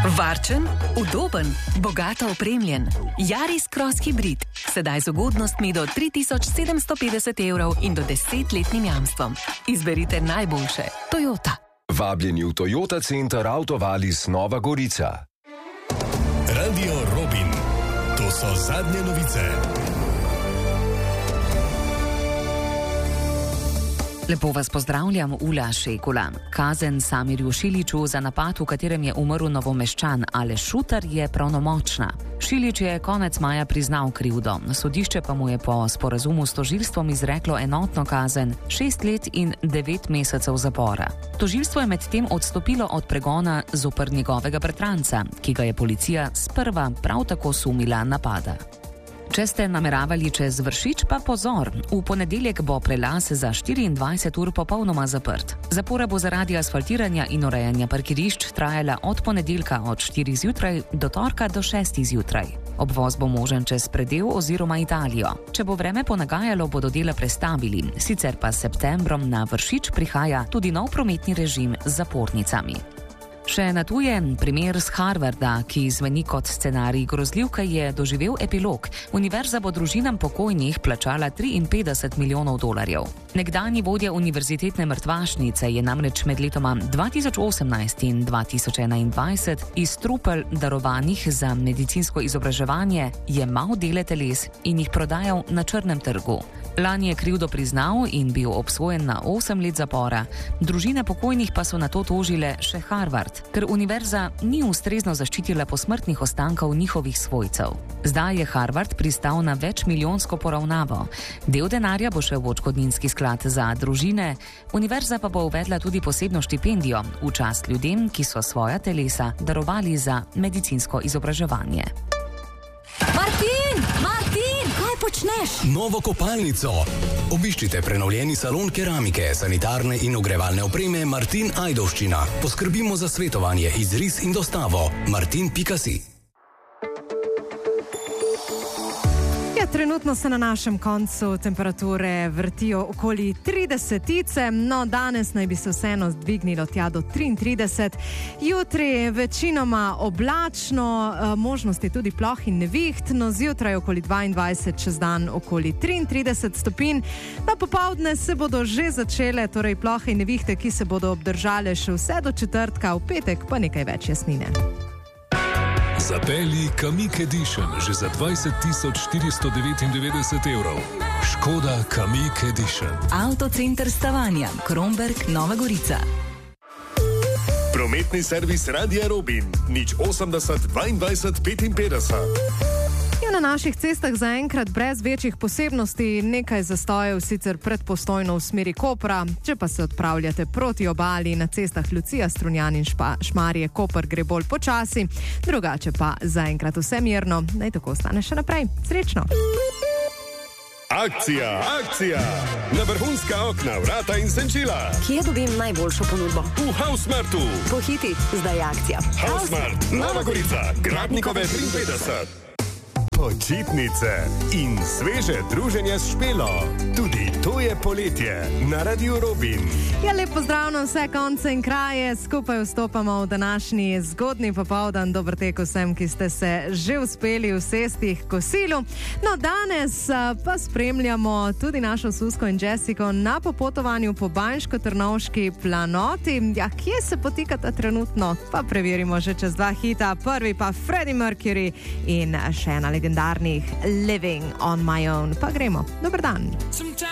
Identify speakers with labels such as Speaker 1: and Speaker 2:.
Speaker 1: Varčen, udoben, bogato opremljen. Yaris Cross Hybrid. Sedaj z ugodnostmi do 3750 € in do 10-letnim jamstvom. Izberite najboljše. Toyota.
Speaker 2: Vabljeni v Toyota Center Autovalis Nova Gorica.
Speaker 3: Radio Robin. To so zadnje novice.
Speaker 4: Lepo vas pozdravljam, Ula Šekula. Kazen Samirju Šiliću za napad, v katerem je umrl Novomeščan Aleš Šutar, je pravnomočna. Šilić je konec maja priznal krivdo, sodišče pa mu je po sporazumu s tožilstvom izreklo enotno kazen 6 let in 9 mesecev zapora. Tožilstvo je medtem odstopilo od pregona zoper njegovega bratranca, ki ga je policija sprva prav tako sumila napada. Če ste nameravali čez Vršič, pa pozor, v ponedeljek bo prelaz za 24 ur popolnoma zaprt. Zapora bo zaradi asfaltiranja in urejanja parkirišč trajala od ponedeljka od 4 zjutraj do torka do 6 zjutraj. Obvoz bo možen čez predel oziroma Italijo. Če bo vreme ponagajalo, bodo dela prestavili, sicer pa s septembrom na Vršič prihaja tudi nov prometni režim z zapornicami. Še na tuje, primer z Harvarda, ki zveni kot scenarij grozljivke, je doživel epilog. Univerza bo družinam pokojnih plačala $53 milijonov. Nekdanji vodja univerzitetne mrtvašnice je namreč med letoma 2018 in 2021 iz trupel darovanih za medicinsko izobraževanje jemal dele teles in jih prodajal na črnem trgu. Lani je krivdo priznal in bil obsojen na 8 let zapora. Družine pokojnih pa so na to tožile še Harvard, ker univerza ni ustrezno zaščitila posmrtnih ostankov njihovih svojcev. Zdaj je Harvard pristal na večmilijonsko poravnavo. Del denarja bo šel v odškodninski sklad za družine, univerza pa bo uvedla tudi posebno štipendijo v čast ljudem, ki so svoja telesa darovali za medicinsko izobraževanje.
Speaker 5: Martin! Kaj počneš?
Speaker 3: Novo kopalnico. Obiščite prenovljeni salon keramike, sanitarne in ogrevalne opreme Martin Ajdovščina. Poskrbimo za svetovanje, izris in dostavo. martin.si.
Speaker 6: Trenutno se na našem koncu temperature vrtijo okoli 30, no danes naj bi se vseeno dvignilo tja do 33. Jutri večinoma oblačno, možnosti tudi ploh in neviht, no zjutraj okoli 22, čez dan okoli 33 stopinj. Na popoldne se bodo že začele, torej plohe in nevihte, ki se bodo obdržale še vse do četrtka, v petek pa nekaj več jasnine.
Speaker 7: Zapelji Kamiq Edition že za 20.499 €. Škoda Kamiq Edition.
Speaker 1: Avtocenter Stavanja, Kromberk, Nova Gorica.
Speaker 3: Prometni servis Radia Robin. 080 22 55.
Speaker 6: Na naših cestah zaenkrat brez večjih posebnosti, nekaj zastojev sicer pred Postojno v smeri Kopra, če pa se odpravljate proti obali na cestah Lucija, Strunjan in Šmarje, Koper gre bolj počasi, drugače pa zaenkrat vse mirno, naj tako ostane še naprej. Srečno!
Speaker 3: Akcija! Na vrhunska okna, vrata in senčila.
Speaker 5: Kje dobim najboljšo ponudbo?
Speaker 3: V Hausmartu.
Speaker 5: Pohiti, zdaj je akcija.
Speaker 3: Hausmart, Nova Gorica, Gradnikove 53. Počitnice in sveže druženje s Špelo. Tudi to je poletje na Radio Robin.
Speaker 6: Ja, lep pozdrav na vse konce in kraje. Skupaj vstopamo v današnji zgodnji popoldan. Dober tek vsem, ki ste se že uspeli usesti k kosilu. No, danes pa spremljamo tudi našo Susko in Jessico na popotovanju po Banjško-Trnovški planoti. Ja, kje se potikata trenutno? Pa preverimo že čez 2 hita. Prvi pa Freddie Mercury in še ena legendarnih Living on my own. Pa gremo. Dober dan.